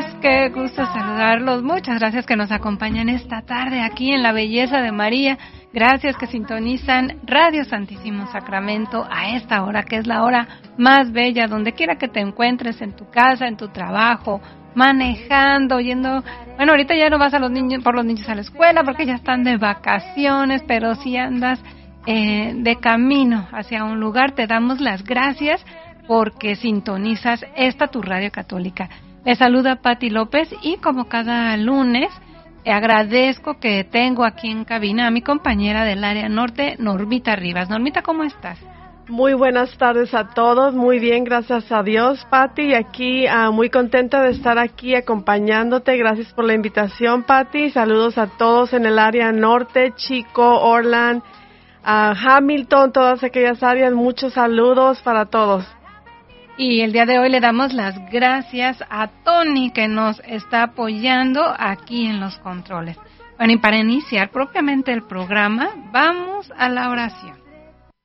López, qué gusto saludarlos. Muchas gracias que nos acompañan esta tarde aquí en La Belleza de María. Gracias que sintonizan Radio Santísimo Sacramento a esta hora, que es la hora más bella, donde quiera que te encuentres, en tu casa, en tu trabajo, manejando, yendo. Bueno, ahorita ya no vas por los niños a la escuela porque ya están de vacaciones, pero si andas de camino hacia un lugar, te damos las gracias porque sintonizas esta tu radio católica. Les saluda Pati López y como cada lunes agradezco que tengo aquí en cabina a mi compañera del área norte, Normita Rivas. Normita, ¿cómo estás? Muy buenas tardes a todos, muy bien, gracias a Dios, Pati, aquí muy contenta de estar aquí acompañándote, gracias por la invitación, Pati, saludos a todos en el área norte, Chico, Orland, Hamilton, todas aquellas áreas, muchos saludos para todos. Y el día de hoy le damos las gracias a Tony que nos está apoyando aquí en los controles. Bueno, y para iniciar propiamente el programa, vamos a la oración.